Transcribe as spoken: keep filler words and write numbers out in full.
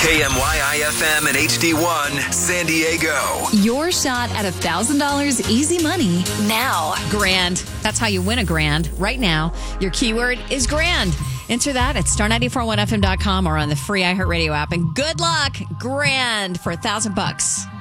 K M Y I F M and H D one, San Diego. Your shot at one thousand dollars easy money now. Grand. That's how you win a grand right now. Your keyword is grand. Enter that at star nine four one F M dot com or on the free iHeartRadio app. And good luck. Grand for a thousand bucks.